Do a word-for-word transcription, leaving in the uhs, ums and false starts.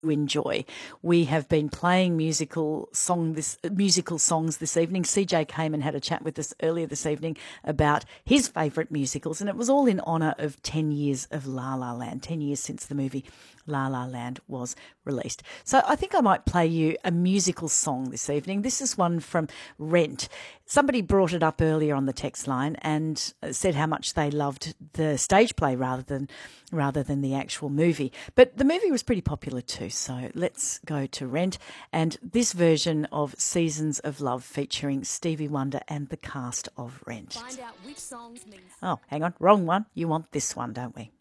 enjoy. We have been playing musical song this musical songs this evening. C J came and had a chat with us earlier this evening about his favourite musicals, and it was all in honour of ten years of La La Land, ten years since the movie La La Land was released. So I think I might play you a musical song this evening. This is one from Rent. Somebody brought it up earlier on the text line and said how much they loved the stage play rather than rather than the actual movie. But the movie was pretty popular too, so let's go to Rent and this version of Seasons of Love featuring Stevie Wonder and the cast of Rent. Find out which songs mean. Oh, hang on, wrong one. You want this one, don't we?